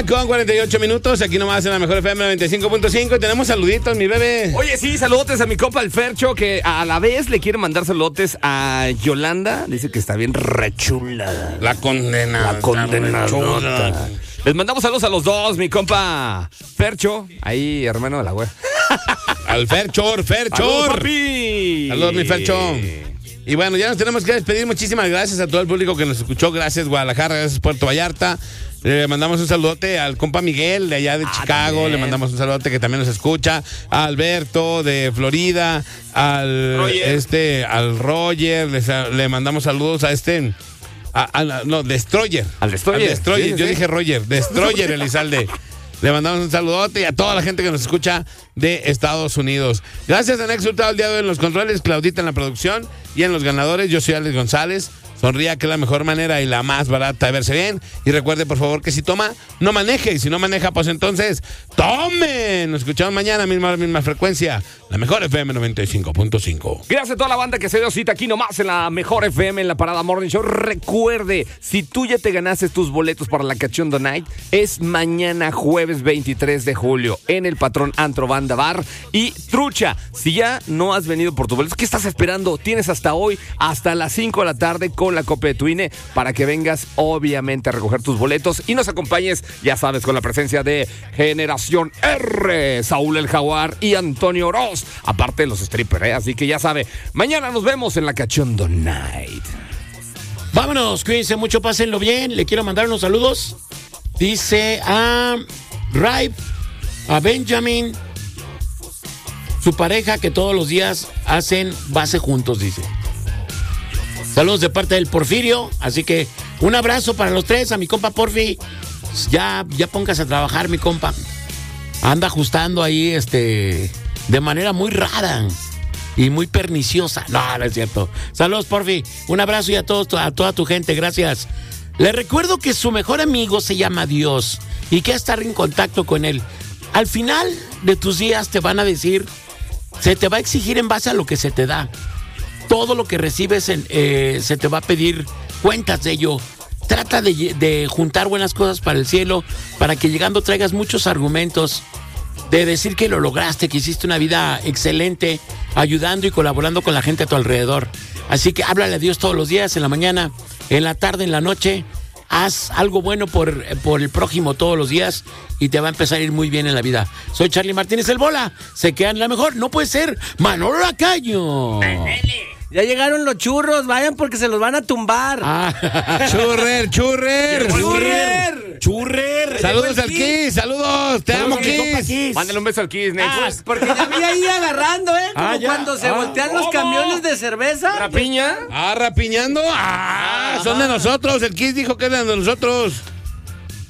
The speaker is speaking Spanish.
con 48 minutos, aquí nomás en la Mejor FM 95.5. Tenemos saluditos, mi bebé. Oye, sí, saludotes a mi compa el Fercho, que a la vez le quiere mandar saludotes a Yolanda. Dice que está bien rechula. La condena. La condenadota. Les mandamos saludos a los dos, mi compa Fercho, ahí, hermano de la web. Al Ferchor. ¡Saludos, papi! Saludos, mi Fercho. Y bueno, ya nos tenemos que despedir. Muchísimas gracias a todo el público que nos escuchó. Gracias, Guadalajara. Gracias, Puerto Vallarta. Le mandamos un saludote al compa Miguel de allá de Chicago. También. Le mandamos un saludote que también nos escucha. A Alberto de Florida. Al Roger. Le mandamos saludos a Destroyer. Al Destroyer. Sí. Yo dije Roger. Destroyer Elizalde. Le mandamos un saludote y a toda la gente que nos escucha de Estados Unidos. Gracias a Nex Hurtado el día de hoy en los controles, Claudita en la producción y en los ganadores. Yo soy Alex González. Sonría, que es la mejor manera y la más barata de verse bien. Y recuerde, por favor, que si toma, no maneje. Y si no maneja, pues entonces, ¡tome! Nos escuchamos mañana, misma frecuencia. La Mejor FM 95.5. Gracias a toda la banda que se dio cita aquí nomás en la Mejor FM, en la Parada Morning Show. Recuerde, si tú ya te ganaste tus boletos para la Cachondo Night, es mañana jueves 23 de julio en el Patrón Antro Banda Bar. Y trucha, si ya no has venido por tus boletos, ¿qué estás esperando? Tienes hasta hoy, hasta las 5 de la tarde con la Copa de tu INE para que vengas, obviamente, a recoger tus boletos y nos acompañes, ya sabes, con la presencia de Generación R, Saúl el Jaguar y Antonio Oroz, aparte de los strippers, así que ya sabe, mañana nos vemos en la Cachondo Night. Vámonos, cuídense mucho, pásenlo bien. Le quiero mandar unos saludos. Dice a Raib, a Benjamin, su pareja, que todos los días hacen base juntos, dice. Saludos de parte del Porfirio, así que un abrazo para los tres, a mi compa Porfi. Ya póngase a trabajar, mi compa. Anda ajustando ahí, de manera muy rara y muy perniciosa. No es cierto. Saludos, Porfi. Un abrazo y a toda tu gente, gracias. Le recuerdo que su mejor amigo se llama Dios y que estar en contacto con él. Al final de tus días te van a decir, se te va a exigir en base a lo que se te da. Todo lo que recibes se te va a pedir cuentas de ello. Trata de juntar buenas cosas para el cielo, para que llegando traigas muchos argumentos de decir que lo lograste, que hiciste una vida excelente, ayudando y colaborando con la gente a tu alrededor. Así que háblale a Dios todos los días, en la mañana, en la tarde, en la noche. Haz algo bueno por el prójimo todos los días y te va a empezar a ir muy bien en la vida. Soy Charlie Martínez, el Bola. Se quedan la mejor. No puede ser Manolo Lacayo. Ya llegaron los churros, vayan porque se los van a tumbar. Churrer. Saludos al Kiss, saludos. Te amo, Kiss. Mándale un beso al Kiss, Nex. Porque ya vi ahí agarrando, como cuando se voltean los camiones de cerveza. ¿Rapiña? Rapiñando. Son de nosotros. El Kiss dijo que eran de nosotros.